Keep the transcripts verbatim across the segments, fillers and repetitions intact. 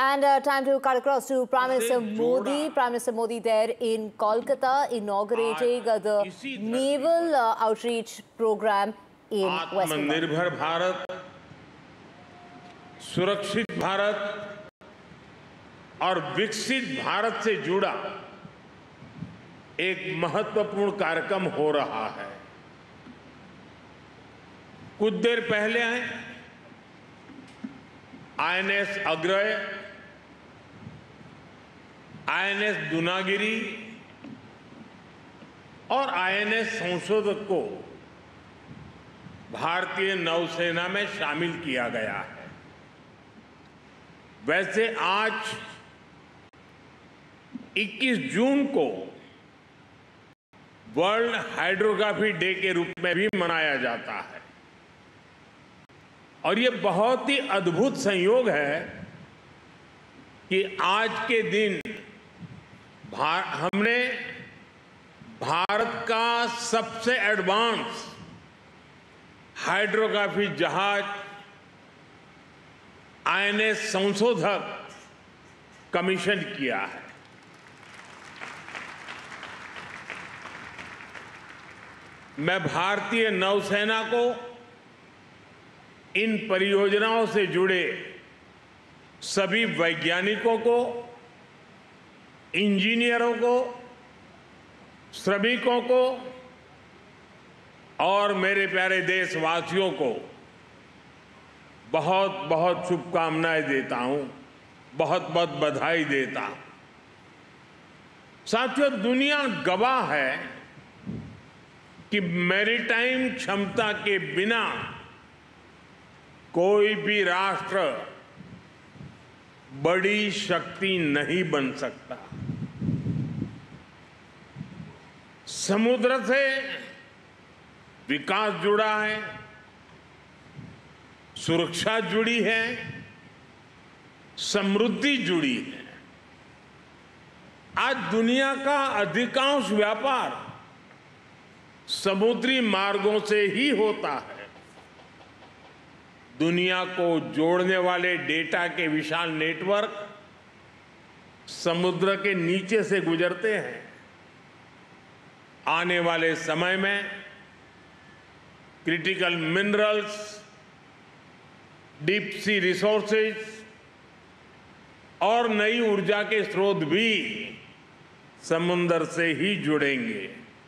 And uh, time to cut across to Prime Minister Modi. Prime Minister Modi there in Kolkata inaugurating uh, the Naval uh, Outreach Program in West Bengal. आत्मनिर्भर भारत, सुरक्षित भारत और विकसित भारत से जुड़ा एक महत्वपूर्ण कार्यक्रम हो रहा है। कुछ देर पहले आईएनएस अग्रय, आईएनएस दुनागिरी और आईएनएस संशोधक को भारतीय नौसेना में शामिल किया गया है। वैसे आज इक्कीस जून को वर्ल्ड हाइड्रोग्राफी डे के रूप में भी मनाया जाता है और ये बहुत ही अद्भुत संयोग है कि आज के दिन हमने भारत का सबसे एडवांस हाइड्रोग्राफी जहाज आईएनएस संशोधक कमीशन किया है। मैं भारतीय नौसेना को इन परियोजनाओं से जुड़े सभी वैज्ञानिकों को, इंजीनियरों को, श्रमिकों को और मेरे प्यारे देशवासियों को बहुत बहुत शुभकामनाएं देता हूं, बहुत बहुत बधाई देता हूं। साथियों, दुनिया गवाह है कि मैरीटाइम क्षमता के बिना कोई भी राष्ट्र बड़ी शक्ति नहीं बन सकता। समुद्र से विकास जुड़ा है, सुरक्षा जुड़ी है, समृद्धि जुड़ी है। आज दुनिया का अधिकांश व्यापार समुद्री मार्गों से ही होता है। दुनिया को जोड़ने वाले डेटा के विशाल नेटवर्क समुद्र के नीचे से गुजरते हैं। आने वाले समय में critical minerals, deep sea resources और नई ऊर्जा के स्रोत भी समुद्र से ही जुड़ेंगे।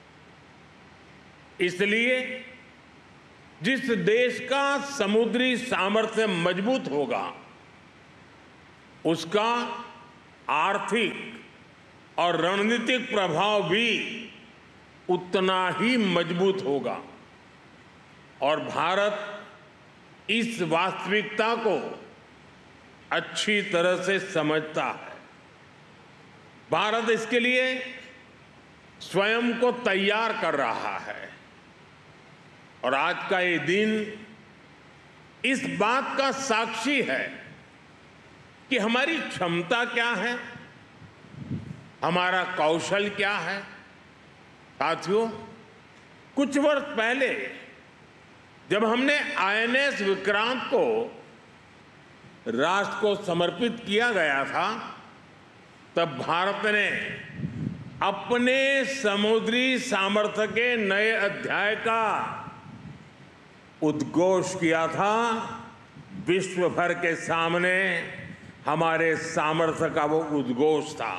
इसलिए जिस देश का समुद्री सामर्थ्य मजबूत होगा, उसका आर्थिक और रणनीतिक प्रभाव भी उतना ही मजबूत होगा और भारत इस वास्तविकता को अच्छी तरह से समझता है। भारत इसके लिए स्वयं को तैयार कर रहा है और आज का ये दिन इस बात का साक्षी है कि हमारी क्षमता क्या है, हमारा कौशल क्या है। साथियों, कुछ वर्ष पहले जब हमने आईएनएस विक्रांत को राष्ट्र को समर्पित किया गया था, तब भारत ने अपने समुद्री सामर्थ्य के नए अध्याय का उद्घोष किया था। विश्व भर के सामने हमारे सामर्थ्य का वो उद्घोष था।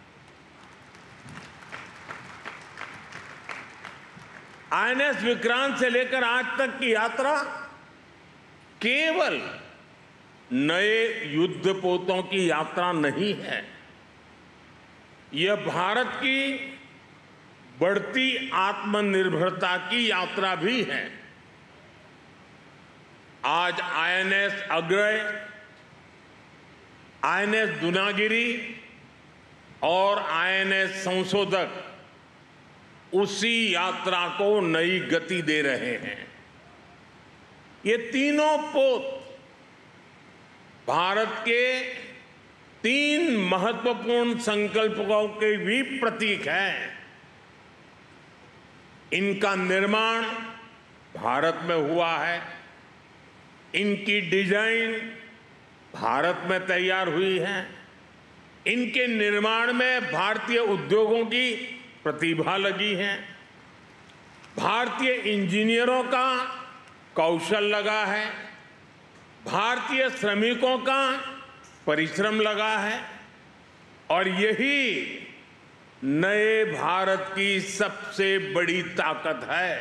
आईएनएस विक्रांत से लेकर आज तक की यात्रा केवल नए युद्धपोतों की यात्रा नहीं है, यह भारत की बढ़ती आत्मनिर्भरता की यात्रा भी है। आज आईएनएस अग्रय, आईएनएस दुनागिरी और आईएनएस संशोधक उसी यात्रा को नई गति दे रहे हैं। ये तीनों पोत भारत के तीन महत्वपूर्ण संकल्पों के भी प्रतीक हैं। इनका निर्माण भारत में हुआ है, इनकी डिजाइन भारत में तैयार हुई हैं। इनके निर्माण में भारतीय उद्योगों की प्रतिभा लगी है, भारतीय इंजीनियरों का कौशल लगा है, भारतीय श्रमिकों का परिश्रम लगा है और यही नए भारत की सबसे बड़ी ताकत है।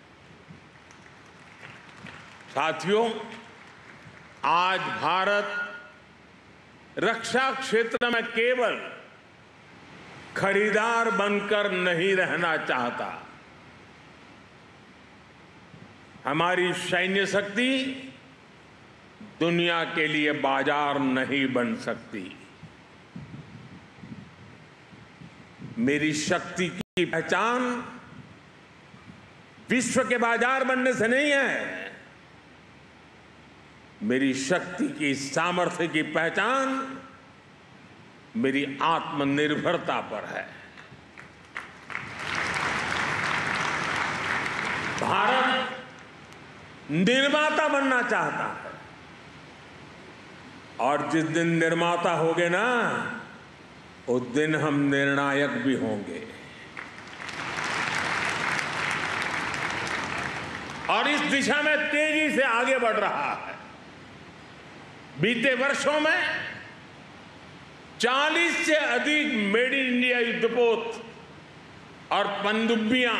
साथियों, आज भारत रक्षा क्षेत्र में केवल खरीदार बनकर नहीं रहना चाहता। हमारी सैन्य शक्ति दुनिया के लिए बाजार नहीं बन सकती। मेरी शक्ति की पहचान विश्व के बाजार बनने से नहीं है, मेरी शक्ति की सामर्थ्य की पहचान मेरी आत्मनिर्भरता पर है। भारत निर्माता बनना चाहता है और जिस दिन निर्माता होगे ना, उस दिन हम निर्णायक भी होंगे। और इस दिशा में तेजी से आगे बढ़ रहा है। बीते वर्षों में चालीस से अधिक मेड इन इंडिया युद्धपोत और पनडुब्बियां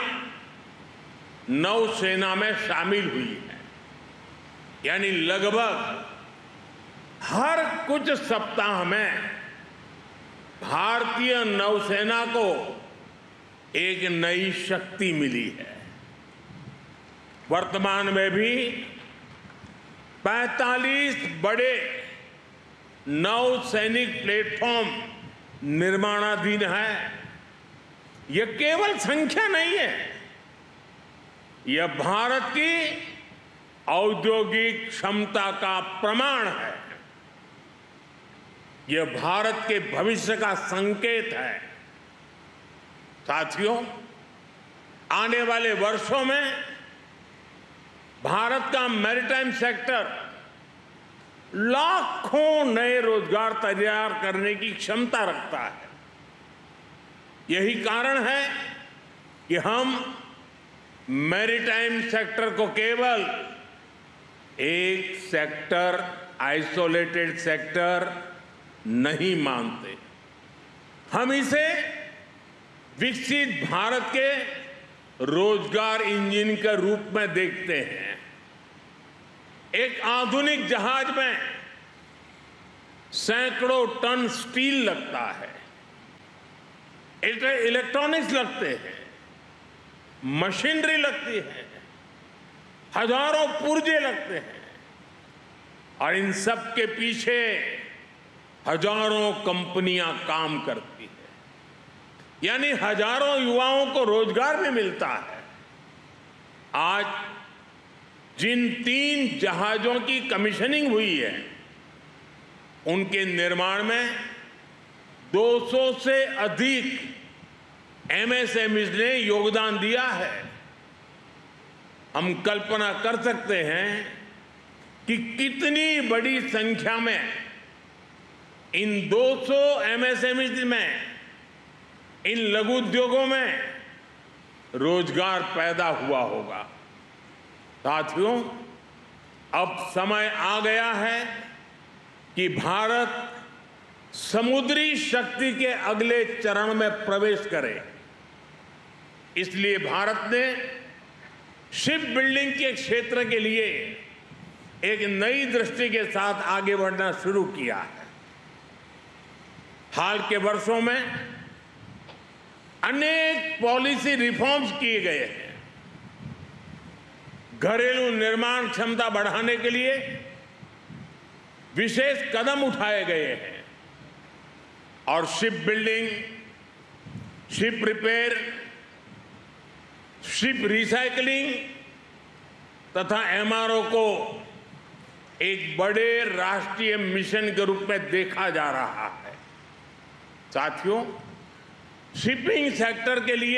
नौसेना में शामिल हुई है। यानी लगभग हर कुछ सप्ताह में भारतीय नौसेना को एक नई शक्ति मिली है। वर्तमान में भी पैंतालीस बड़े नौसैनिक प्लेटफॉर्म निर्माणाधीन है। यह केवल संख्या नहीं है, यह भारत की औद्योगिक क्षमता का प्रमाण है। यह भारत के भविष्य का संकेत है। साथियों, आने वाले वर्षों में भारत का मैरीटाइम सेक्टर लाखों नए रोजगार तैयार करने की क्षमता रखता है। यही कारण है कि हम मैरीटाइम सेक्टर को केवल एक सेक्टर, आइसोलेटेड सेक्टर नहीं मानते। हम इसे विकसित भारत के रोजगार इंजन के रूप में देखते हैं। एक आधुनिक जहाज में सैकड़ों टन स्टील लगता है, इलेक्ट्रॉनिक्स लगते हैं, मशीनरी लगती है, हजारों पुर्जे लगते हैं और इन सब के पीछे हजारों कंपनियां काम करती है। यानी हजारों युवाओं को रोजगार भी मिलता है। आज जिन तीन जहाजों की कमीशनिंग हुई है, उनके निर्माण में दो सौ से अधिक एमएसएमईज ने योगदान दिया है। हम कल्पना कर सकते हैं कि कितनी बड़ी संख्या में इन दो सौ एमएसएमईज में, इन लघु उद्योगों में रोजगार पैदा हुआ होगा। साथियों, अब समय आ गया है कि भारत समुद्री शक्ति के अगले चरण में प्रवेश करे। इसलिए भारत ने शिप बिल्डिंग के क्षेत्र के लिए एक नई दृष्टि के साथ आगे बढ़ना शुरू किया है। हाल के वर्षों में अनेक पॉलिसी रिफॉर्म्स किए गए हैं। घरेलू निर्माण क्षमता बढ़ाने के लिए विशेष कदम उठाए गए हैं और ship building, ship repair, ship recycling तथा एमआरओ को एक बड़े राष्ट्रीय मिशन के रूप में देखा जा रहा है। साथियों, शिपिंग सेक्टर के लिए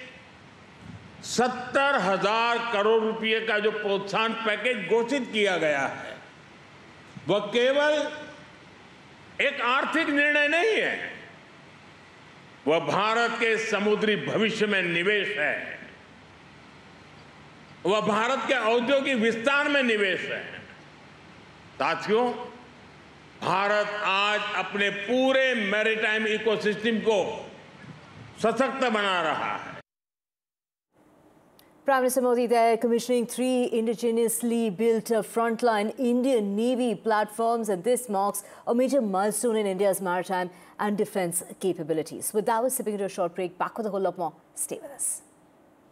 सत्तर हजार करोड़ रुपए का जो प्रोत्साहन पैकेज घोषित किया गया है, वह केवल एक आर्थिक निर्णय नहीं है, वह भारत के समुद्री भविष्य में निवेश है, वह भारत के औद्योगिक विस्तार में निवेश है। साथियों, भारत आज अपने पूरे मैरीटाइम इकोसिस्टम को सशक्त बना रहा है। Prime Minister Modi there commissioning three indigenously built uh, frontline Indian Navy platforms, and this marks a major milestone in India's maritime and defence capabilities. With that, we're sipping into a short break. Back with a whole lot more. Stay with us.